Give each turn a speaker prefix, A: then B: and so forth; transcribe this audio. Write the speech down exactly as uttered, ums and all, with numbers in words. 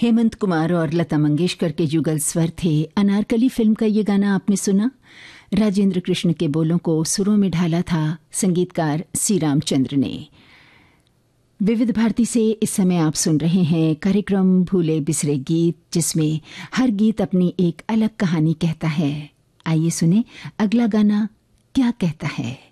A: हेमंत कुमार और लता मंगेशकर के युगल स्वर थे। अनारकली फिल्म का ये गाना आपने सुना। राजेंद्र कृष्ण के बोलों को सुरों में ढाला था संगीतकार सी रामचंद्र ने। विविध भारती से इस समय आप सुन रहे हैं कार्यक्रम भूले बिसरे गीत, जिसमें हर गीत अपनी एक अलग कहानी कहता है। आइए सुने अगला गाना क्या कहता है।